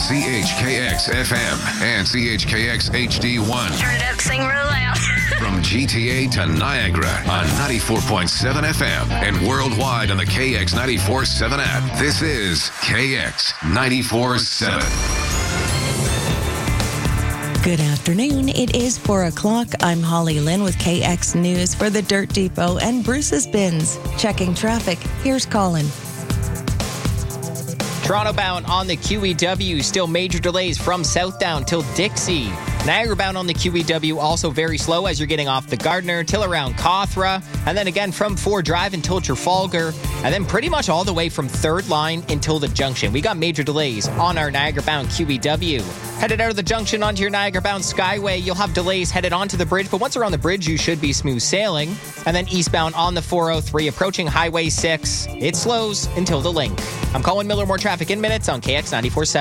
CHKX FM and CHKX HD1. Turn it up, sing real loud. From GTA to Niagara on 94.7 FM and worldwide on the KX 94.7 app. This is KX 94.7. Good afternoon. It is 4 o'clock. I'm Holly Lynn with KX News for the Dirt Depot and Bruce's Bins. Checking traffic, here's Colin. Toronto bound on the QEW, still major delays from Southdown till Dixie. Niagara bound on the QEW, also very slow as you're getting off the Gardner till around Cawthra, and then again from Ford Drive until Trafalgar, and then pretty much all the way from Third Line until the Junction. We got major delays on our Niagara bound QEW. Headed out of the Junction onto your Niagara bound Skyway, you'll have delays headed onto the bridge, but once around the bridge, you should be smooth sailing. And then eastbound on the 403, approaching Highway 6, it slows until the link. I'm Colin Miller, more traffic in minutes on KX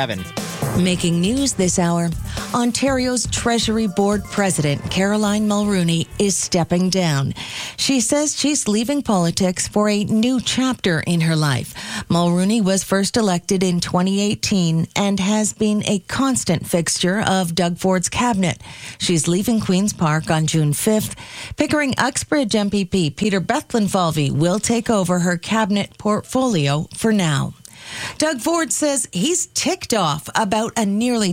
94.7. Making news this hour, Ontario's Treasury Board President Caroline Mulroney is stepping down. She says she's leaving politics for a new chapter in her life. Mulroney was first elected in 2018 and has been a constant fixture of Doug Ford's cabinet. She's leaving Queen's Park on June 5th. Pickering Uxbridge MPP Peter Bethlenfalvy will take over her cabinet portfolio for now. Doug Ford says he's ticked off about a nearly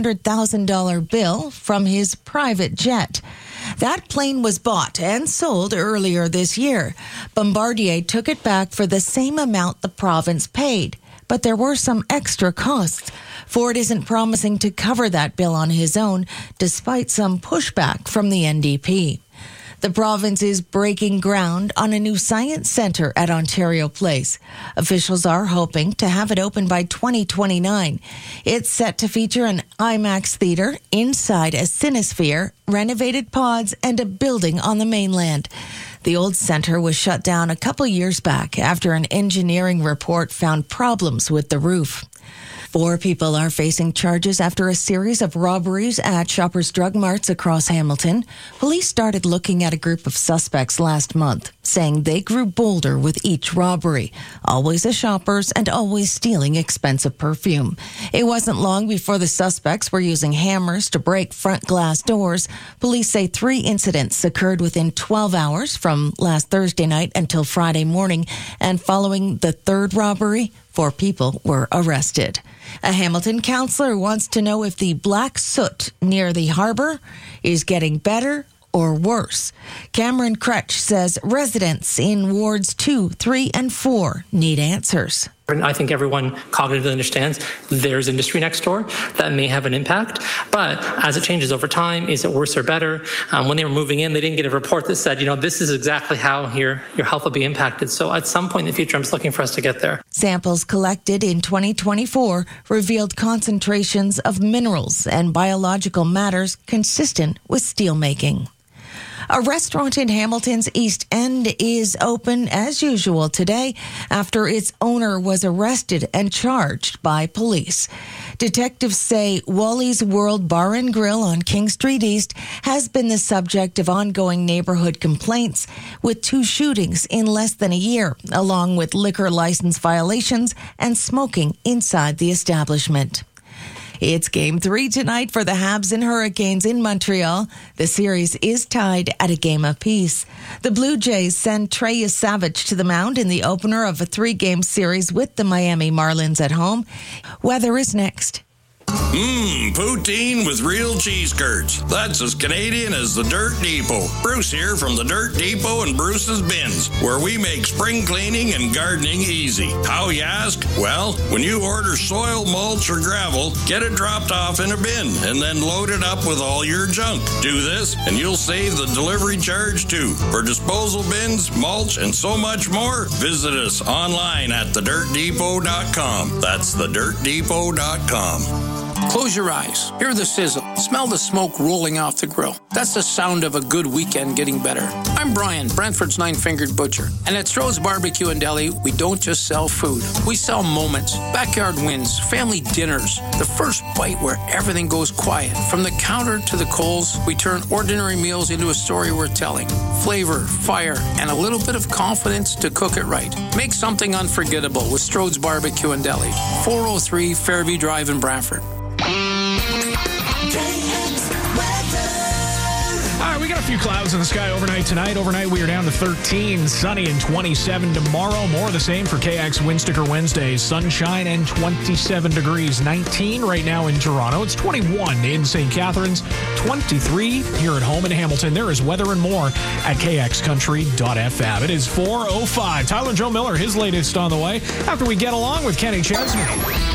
$200,000 bill from his private jet. That plane was bought and sold earlier this year. Bombardier took it back for the same amount the province paid, but there were some extra costs. Ford isn't promising to cover that bill on his own, despite some pushback from the NDP. The province is breaking ground on a new science centre at Ontario Place. Officials are hoping to have it open by 2029. It's set to feature an IMAX theatre inside a Cinesphere, renovated pods, and a building on the mainland. The old centre was shut down a couple years back after an engineering report found problems with the roof. 4 people are facing charges after a series of robberies at Shoppers Drug Marts across Hamilton. Police started looking at a group of suspects last month, saying they grew bolder with each robbery. Always a Shoppers and always stealing expensive perfume. It wasn't long before the suspects were using hammers to break front glass doors. Police say 3 incidents occurred within 12 hours from last Thursday night until Friday morning. And following the 3rd robbery, 4 people were arrested. A Hamilton councillor wants to know if the black soot near the harbour is getting better or worse. Cameron Crutch says residents in wards 2, 3, and 4 need answers. I think everyone cognitively understands there's industry next door that may have an impact, but as it changes over time, is it worse or better? When they were moving in, they didn't get a report that said, this is exactly how your health will be impacted. So at some point in the future, I'm just looking for us to get there. Samples collected in 2024 revealed concentrations of minerals and biological matters consistent with steelmaking. A restaurant in Hamilton's East End is open as usual today after its owner was arrested and charged by police. Detectives say Wally's World Bar and Grill on King Street East has been the subject of ongoing neighborhood complaints, with 2 shootings in less than a year, along with liquor license violations and smoking inside the establishment. It's Game 3 tonight for the Habs and Hurricanes in Montreal. The series is tied at a game apiece. The Blue Jays send Trey Savage to the mound in the opener of a 3-game series with the Miami Marlins at home. Weather is next. Poutine with real cheese curds. That's as Canadian as the Dirt Depot. Bruce here from the Dirt Depot and Bruce's Bins, where we make spring cleaning and gardening easy. How, you ask? Well, when you order soil, mulch, or gravel, get it dropped off in a bin and then load it up with all your junk. Do this and you'll save the delivery charge too. For disposal bins, mulch, and so much more, visit us online at thedirtdepot.com. That's thedirtdepot.com. Close your eyes. Hear the sizzle. Smell the smoke rolling off the grill. That's the sound of a good weekend getting better. I'm Brian, Brantford's Nine-Fingered Butcher. And at Stroh's Barbecue and Deli, we don't just sell food. We sell moments, backyard wins, family dinners, the first bite where everything goes quiet. From the counter to the coals, we turn ordinary meals into a story worth telling. Flavor, fire, and a little bit of confidence to cook it right. Make something unforgettable with Stroh's Barbecue and Deli. 403 Fairview Drive in Brantford. All right, we got a few clouds in the sky overnight tonight. Overnight, we are down to 13, sunny and 27 tomorrow. More of the same for KX Wind Sticker Wednesdays. Sunshine and 27 degrees. 19 right now in Toronto. It's 21 in St. Catharines. 23 here at home in Hamilton. There is weather and more at kxcountry.fm. It is 4:05. Tyler and Joe Miller, his latest on the way after we get along with Kenny Chesney.